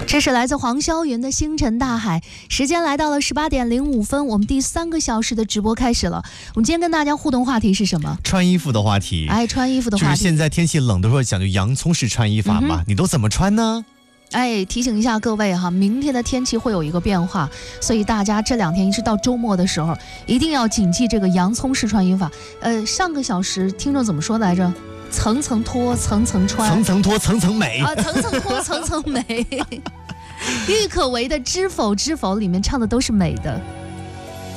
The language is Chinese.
这是来自黄霄云的《星辰大海》。时间来到了18:05，我们第3个小时的直播开始了。我们今天跟大家互动话题是什么？ 穿衣服的话题。 哎，穿衣服的话题。 就是现在天气冷的时候讲究洋葱式穿衣法嘛，你都怎么穿呢？ 哎，提醒一下各位哈，明天的天气会有一个变化，所以大家这2天一直到周末的时候，一定要谨记这个洋葱式穿衣法。上个小时听众怎么说来着？层层脱，层层穿， 层层脱，层层美啊！层层脱，层层美。郁可唯的《知否知否》里面唱的都是美的。